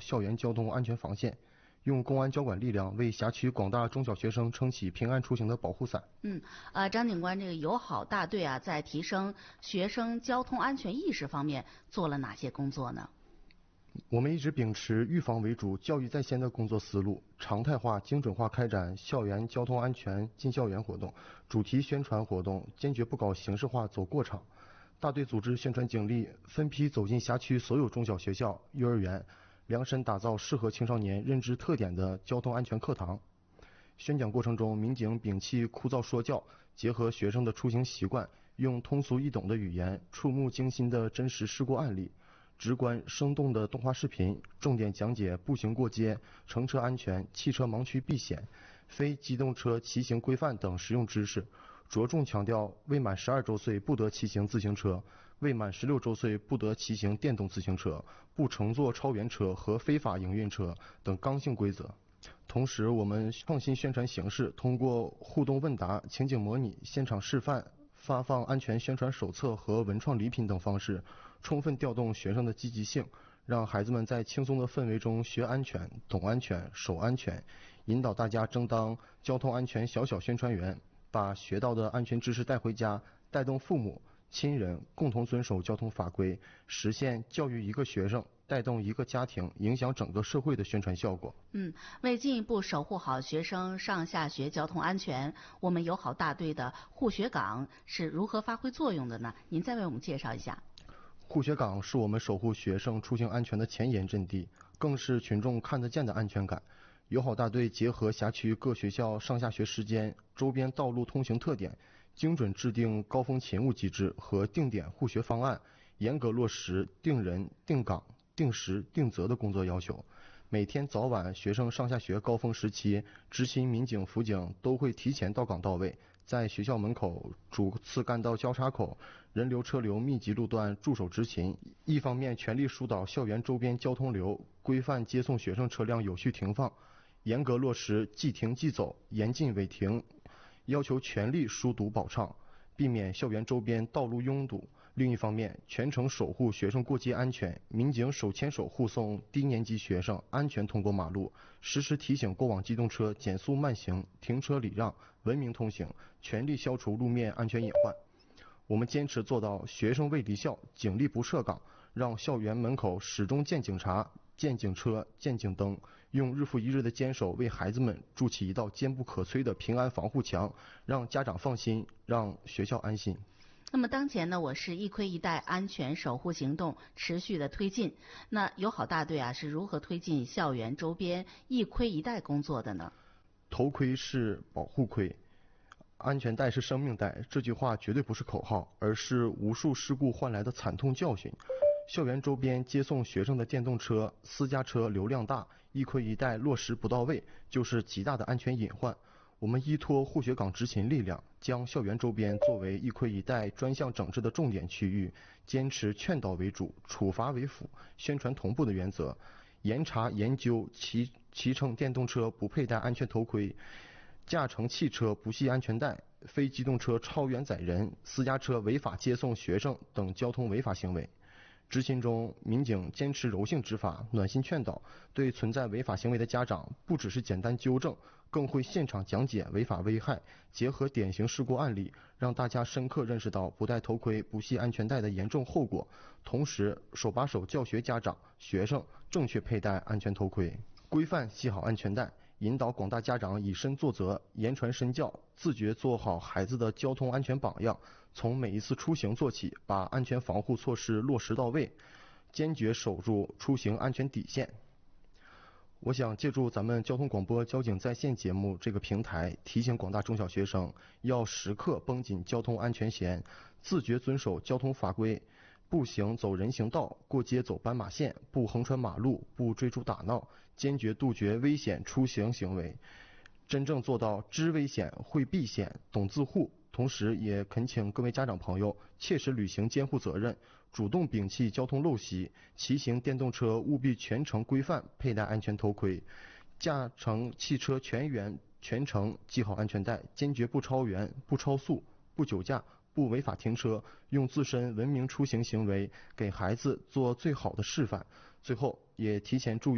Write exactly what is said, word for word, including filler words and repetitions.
校园交通安全防线，用公安交管力量为辖区广大中小学生撑起平安出行的保护伞。 嗯，呃，张警官，这个友好大队啊，在提升学生交通安全意识方面做了哪些工作呢？ 我们一直秉持预防为主、教育在先的工作思路，常态化、精准化开展校园交通安全进校园活动、主题宣传活动，坚决不搞形式化走过场。大队组织宣传警力，分批走进辖区所有中小学校、幼儿园，量身打造适合青少年认知特点的交通安全课堂。宣讲过程中，民警摒弃枯燥说教，结合学生的出行习惯，用通俗易懂的语言、触目惊心的真实事故案例、直观生动的动画视频，重点讲解步行过街、乘车安全、汽车盲区避险、非机动车骑行规范等实用知识，着重强调未满十二周岁不得骑行自行车，未满十六周岁不得骑行电动自行车，不乘坐超员车和非法营运车等刚性规则。同时，我们创新宣传形式，通过互动问答、情景模拟、现场示范、发放安全宣传手册和文创礼品等方式，充分调动学生的积极性，让孩子们在轻松的氛围中学安全、懂安全、守安全，引导大家争当交通安全小小宣传员，把学到的安全知识带回家，带动父母、亲人共同遵守交通法规，实现教育一个学生带动一个家庭，影响整个社会的宣传效果。 嗯，为进一步守护好学生上下学交通安全，我们友好大队的护学岗是如何发挥作用的呢？您再为我们介绍一下。 护学岗是我们守护学生出行安全的前沿阵地，更是群众看得见的安全感。友好大队结合辖区各学校上下学时间、周边道路通行特点，精准制定高峰勤务机制和定点护学方案，严格落实定人、定岗、定时、定责的工作要求。每天早晚学生上下学高峰时期，执勤民警、辅警都会提前到岗到位，在学校门口、主次干道交叉口、人流车流密集路段驻守执勤。一方面全力疏导校园周边交通流，规范接送学生车辆有序停放，严格落实即停即走、严禁违停，要求全力疏堵保畅，避免校园周边道路拥堵。另一方面，全程守护学生过街安全，民警手牵手护送低年级学生安全通过马路，实时提醒过往机动车减速慢行、停车礼让、文明通行，全力消除路面安全隐患。我们坚持做到学生未离校，警力不撤岗，让校园门口始终见警察、见警车、见警灯，用日复一日的坚守为孩子们筑起一道坚不可摧的平安防护墙，让家长放心，让学校安心。 那么当前呢，我市一盔一带安全守护行动持续的推进。那友好大队啊是如何推进校园周边一盔一带工作的呢？ 头盔是保护盔，安全带是生命带，这句话绝对不是口号，而是无数事故换来的惨痛教训。校园周边接送学生的电动车、私家车流量大，一盔一带落实不到位，就是极大的安全隐患。我们依托护学岗执勤力量，将校园周边作为一盔一带专项整治的重点区域，坚持劝导为主、处罚为辅、宣传同步的原则，严查研究骑骑乘电动车不佩戴安全头盔、驾乘汽车不系安全带、非机动车超员载人、私家车违法接送学生等交通违法行为。执勤中，民警坚持柔性执法、暖心劝导，对存在违法行为的家长，不只是简单纠正，更会现场讲解违法危害，结合典型事故案例，让大家深刻认识到不戴头盔、不系安全带的严重后果，同时手把手教学家长、学生正确佩戴安全头盔，规范系好安全带，引导广大家长以身作则，言传身教，自觉做好孩子的交通安全榜样。从每一次出行做起，把安全防护措施落实到位，坚决守住出行安全底线。我想借助咱们交通广播交警在线节目这个平台，提醒广大中小学生要时刻绷紧交通安全弦，自觉遵守交通法规，步行走人行道，过街走斑马线，不横穿马路，不追逐打闹，坚决杜绝危险出行行为，真正做到知危险、会避险、懂自护。同时也恳请各位家长朋友切实履行监护责任，主动摒弃交通陋习，骑行电动车务必全程规范佩戴安全头盔，驾乘汽车全员全程系好安全带，坚决不超员、不超速、不酒驾、不违法停车，用自身文明出行行为给孩子做最好的示范。最后也提前祝